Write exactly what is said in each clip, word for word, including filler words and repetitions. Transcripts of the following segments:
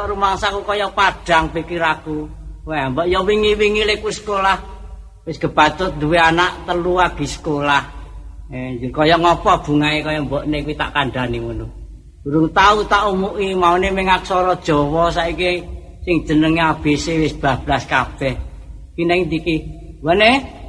kok rumangsaku kaya padang pikiraku. Wah, mbok ya wingi-wingi lek sekolah wis kebatut duwe anak telu lagi sekolah. Eh, kaya ngopo bungae kaya mbokne kuwi tak kandhani ngono. Durung tau tak umuki maune ming aksara Jawa saiki sing jenenge A B C wis bablas kabeh. Ki nang ndi ki? Wene?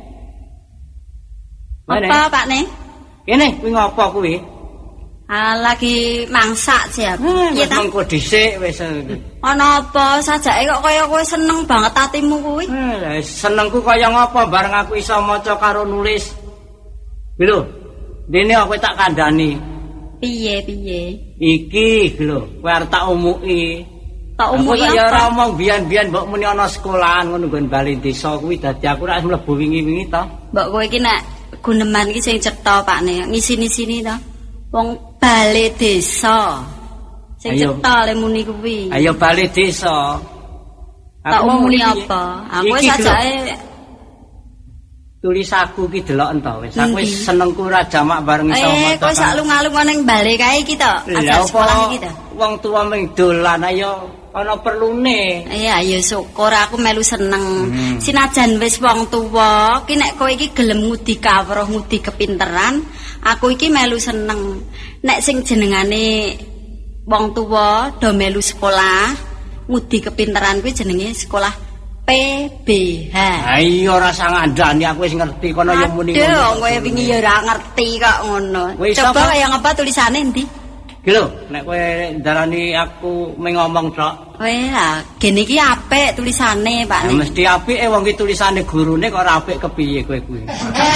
Apa, Pak Ne? Kene kuwi ngopo kuwi? Ah, lagi mangsak, Siap. Piye ta? Mengko dhisik wis. Ana apa sajake kok kaya kowe seneng banget atimu kuwi? Eh, senengku kaya ngopo bareng aku iso maca karo nulis. Lho, dene aku tak kandhani. Piye piye? Iki lho, kowe arep tak umuki. Tak umuki apa? Ya ora omong biyen-biyen mbok muni ana sekolahan ngono nggon bali desa kuwi dadi aku ora mlebu wingi-wingi to. Mbok kowe iki nek guneman iki sing cetha Pak Ne, ngisi-sini to. Wong bali desa. Sing cetha le muni kuwi. Ayo bali desa. Tak umuni apa? Aku sajake tulisaku ki delok ento wis aku wis senengku ora jamak bareng iso maca. Eh, kowe sak lunga-lunga ning bale kae iki to, ajar sekolah iki to. Wong tuwa ming dolan ayo ana perlune. Iya, ya syukur aku melu seneng. Hmm. Sinajan wis wong tuwa, ki nek kowe iki gelem ngudi kawruh, ngudi kepinteran, aku iki melu seneng. Nek sing jenengane wong tuwa do melu sekolah, ngudi kepinteran kuwi jenenge sekolah P B H. Ha iya ora sangandani aku wis ngerti kono ya muni ngono. Aduh, kowe wingi ya ora ngerti kok ngono. Coba kaya ngapa tulisane endi? Ki lho, nek kowe ndarani aku mung ngomong tok. Weh, lah, gene iki apik tulisane, Pak. Ya mesti apike wong iki tulisane gurune kok ora apik kepiye kowe kuwi.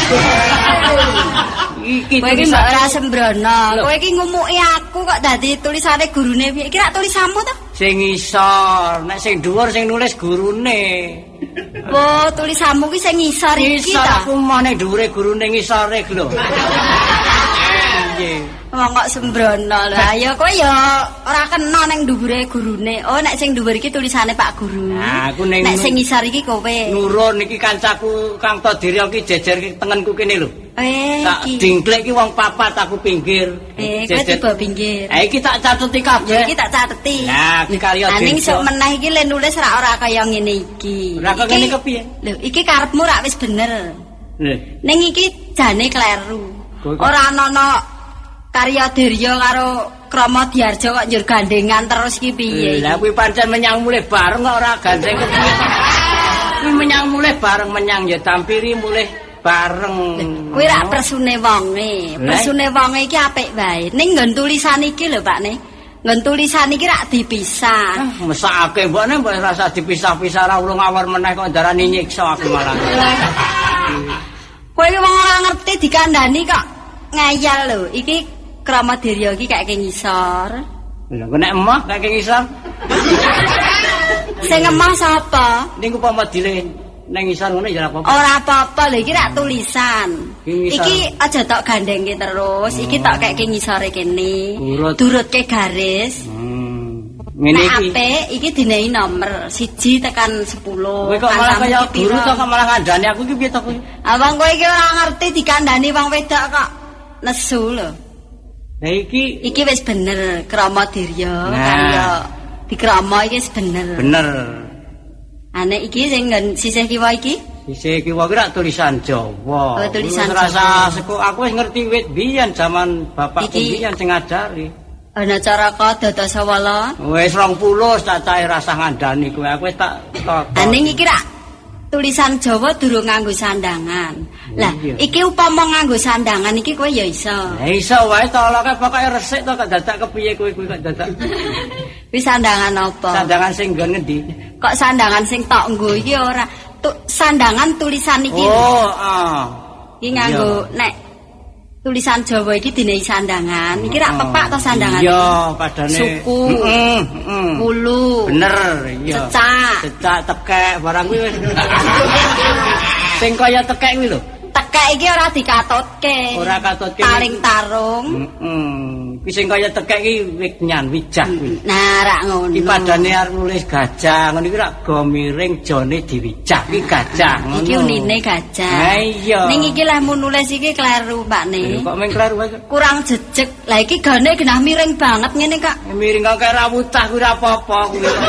Iki kowe iki mbok ora sembrono. Kowe iki ngumuki aku kok dadi tulisane gurune piye? Iki rak tulisanmu to? Sing ngisor, nek sing dhuwur sing nulis gurune. Oh, tulisanmu ki sing ngisor iki to. Ngisor aku mau nek dhuwure gurune ngisore lho. Nggih. Wong kok sembrono lah. Ya kowe ya ora kena ning dhuwure gurune. Oh, nek sing dhuwur iki tulisane Pak Guru. Nah, aku ning nek sing ngisor iki kowe. Nurun iki kancaku Kang Todiri iki jejer tengenku kene lho. Eh, tak iki. Dingklek iki wong papat aku pinggir. Eh, kowe tiba pinggir. Ha iki tak cateti kabeh. Iki tak cateti. Nah, iki kali ya. Aning sok meneh iki le nulis ra ora kaya ngene iki. Ora kaya ngene kepiye? Lho, iki karepmu ra wis bener. Lho. Ning iki jane kleru. Ora ana karya dirya karo Krama Diarjo kok njur gandengan terus iki piye? Lah kuwi pancen menyang mulih bareng kok ora gandeng kepiye. Kuwi menyang mulih bareng menyang ya tampiri mulih bareng. Kuwi rak persune wonge. Persune wonge iki apik wae. Ning nggon tulisan iki lho, Pak Ne. Nggon tulisan iki rak dipisah. Ah, mesake mbokne mbok rasa dipisah-pisah ora urung awar meneh kok darani nyiksa aku malah. Kowe iki wong ora ngerti dikandani kok ngayal lho. Iki Krama Dirya iki kaya ngisor. Lha kok nek emah kaya ngisor. Sing emah sapa? Ning upama dile nang ngisor ngono ya ora apa-apa. Ora apa-apa lho iki rak tulisan. Iki aja tok gandengke terus, oh. Iki tok kaya ngisore kene. Durutke garis. Hmm. Ngene iki. Nek apik iki dinehi nomor siji tekan sepuluh. Kowe kok malah kaya guru to kok malah ngandani aku iki piye to kowe? Abang kowe iki ora ngerti dikandani wong wedok kok nesu lho. Lah iki iki wis bener Krama Dirya kan ya dikrama iki wis bener. Bener. Ane iki sing nggon sisih kiwa iki? Sisih kiwa ki rak tulisan Jawa. Oh, tulisan Jawa. Rasa sekolah aku wis ngerti wit biyen zaman bapakku biyen sing ngajari. Ana caraka Dadasawala. Wis rong puluh cacahe rasa ngandani kowe aku wis tak toto. Aning iki rak tulisan Jawa durung nganggo sandangan. Lah, iki upama nganggo sandangan iki kowe ya iso. Lah iso wae to loke pokoke resik to kok dadak kepiye kowe kuwi kok dadak. Wis sandangan apa? Sandangan sing nggon ngendi? Kok sandangan sing tok nggo iki ora. Tu, sandangan tulisan iki. Oh, ah. Iki nganggo nek tulisan Jawa iki dinehi sandangan. Iki rak pepak to sandangan. Iya, padane. Suku. Heeh, heeh. Ulu. Bener, iya. Cecak. Cecak tekek barang kuwi wis. Sing kaya tekek kuwi lho. Tekek iki ora dikatutke. Ora katutke. Taring tarung. Heeh. Kuwi sing kaya tekek iki wignan wijah kuwi. Nah, rak ngono. Iki padane arep nulis gajah, ngono iki rak go miring jone diwijah. Iki gajah ngono. Iki unine gajah. Ha iya. Ning iki leh mun nulis iki kleru, Pak Ne. Kok mung kleru wae. Kurang jejeg. Lah iki gane genah miring banget ngene, Kak. Miring kok kaya rawutah kuwi ora apa-apa kuwi.